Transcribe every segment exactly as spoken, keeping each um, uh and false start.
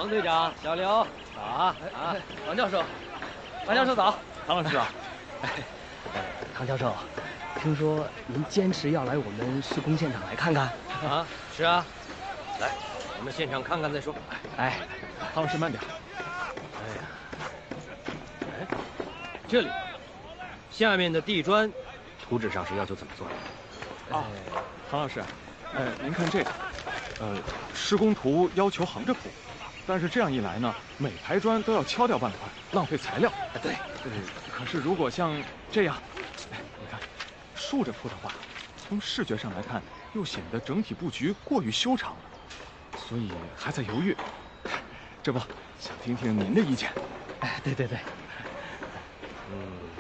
王队长，小刘，早啊！啊，王教授，王教授早。 唐老师啊， 哎，唐教授，听说您坚持要来我们施工现场来看看？ 啊，是啊，来，我们现场看看再说。 哎， 唐老师慢点。 哎呀，哎，这里，下面的地砖，图纸上是要求怎么做的？ 啊，唐老师，呃，您看这个，呃，施工图要求横着铺，但是这样一来呢，每排砖都要敲掉半块，浪费材料。 啊，对， 呃，可是如果像这样，哎，你看，竖着铺的话，从视觉上来看，又显得整体布局过于修长了，所以还在犹豫。这不，想听听您的意见。 哎，对对对。 嗯。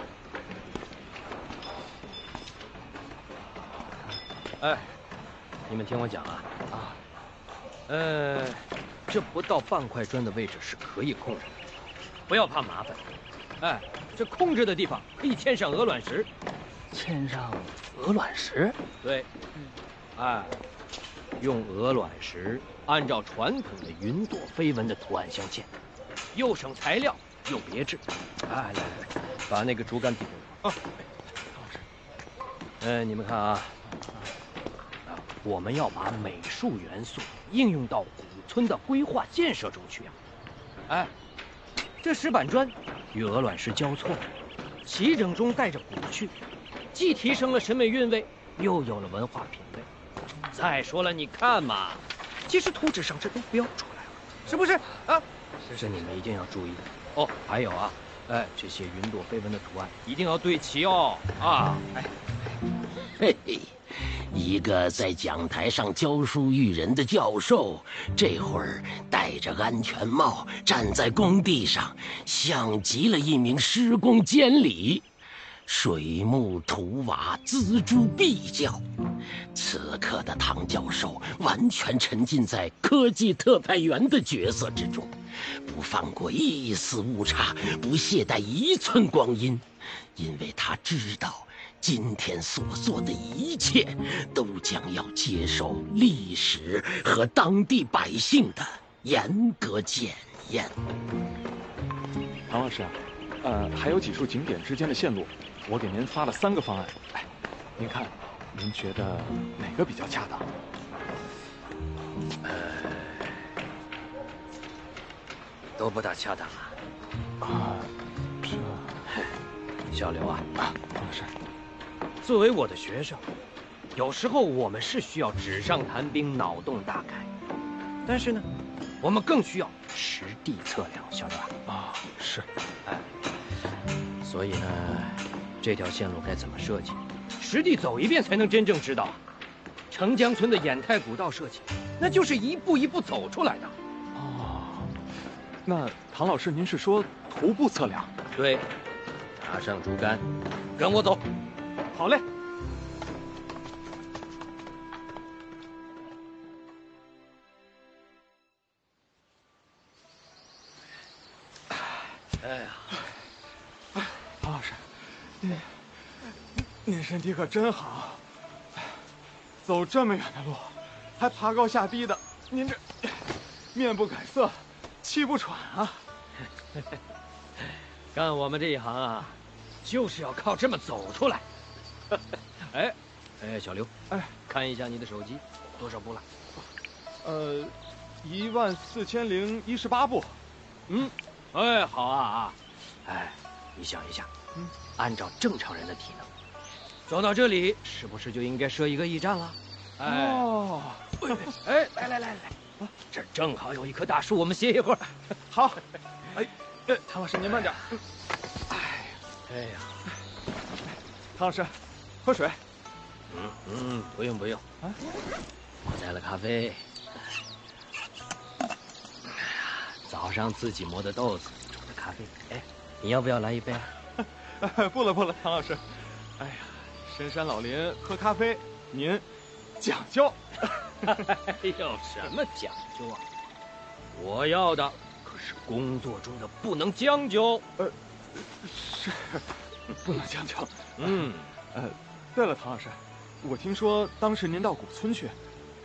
哎，你们听我讲啊啊，呃，这不到半块砖的位置是可以控制的，不要怕麻烦。哎，这控制的地方可以嵌上鹅卵石。 嵌上鹅卵石？ 对，哎，用鹅卵石按照传统的云朵飞纹的图案镶嵌，又省材料又别致。哎，来来来，把那个竹竿递给我。啊， 老师， 哎，你们看啊。我们要把美术元素应用到古村的规划建设中去啊！哎，这石板砖与鹅卵石交错，齐整中带着古趣，既提升了审美韵味，又有了文化品味。再说了，你看嘛，其实图纸上这都标出来了，是不是啊？这你们一定要注意哦。还有啊，哎，这些云朵飞纹的图案一定要对齐哦！啊，哎， 嘿嘿。一个在讲台上教书育人的教授，这会儿戴着安全帽站在工地上，像极了一名施工监理。水木土瓦锱铢必较。此刻的唐教授完全沉浸在科技特派员的角色之中，不放过一丝误差，不懈怠一寸光阴，因为他知道今天所做的一切都将要接受历史和当地百姓的严格检验。 唐老师啊，呃，还有几处景点之间的线路，我给您发了三个方案，哎，您看，您觉得哪个比较恰当？ 呃，都不大恰当啊。 啊，这， 小刘啊， 啊，唐老师。 作为我的学生，有时候我们是需要纸上谈兵、脑洞大开，但是呢，我们更需要实地测量，晓得吧？ 啊，是， 哎，所以呢，这条线路该怎么设计，实地走一遍才能真正知道。城江村的衍太古道设计，那就是一步一步走出来的。 哦，那唐老师，您是说徒步测量？ 对，拿上竹竿，跟我走。 好嘞。 哎呀， 唐老师，您您身体可真好，走这么远的路，还爬高下低的，您这面不改色，气不喘啊。 干我们这一行啊，就是要靠这么走出来。哎，哎，小刘， 哎， 看一下你的手机，多少步了？ 呃，一万四千零一十八步。 嗯，哎，好啊啊，哎，你想一下， 嗯， 按照正常人的体能，走到这里是不是就应该设一个驿站了？哎， 哦， 哎，来来来来，这儿正好有一棵大树，我们歇一会儿。 好。哎，哎，唐老师您慢点。哎， 哎呀， 唐老师，喝水。 嗯嗯，不用不用啊， 我带了咖啡。哎呀，早上自己磨的豆子煮的咖啡，哎，你要不要来一杯啊？ 不了不了，唐老师。哎呀，深山老林喝咖啡，您讲究。 哎呦，什么讲究啊？我要的可是工作中的不能将就。 呃，是，不能将就。 嗯， 呃，对了，唐老师，我听说当时您到古村去，